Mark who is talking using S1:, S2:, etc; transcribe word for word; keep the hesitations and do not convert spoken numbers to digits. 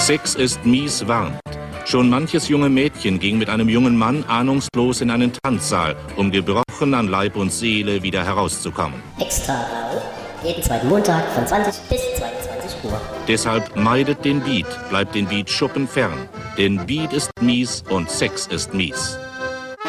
S1: Sex ist mies warnt. Schon manches junge Mädchen ging mit einem jungen Mann ahnungslos in einen Tanzsaal, um gebrochen an Leib und Seele wieder herauszukommen.
S2: Extra Blau, jeden zweiten Montag von zwanzig bis zweiundzwanzig Uhr.
S1: Deshalb meidet den Beat, bleibt den Beat-Schuppen fern. Denn Beat ist mies und Sex ist mies.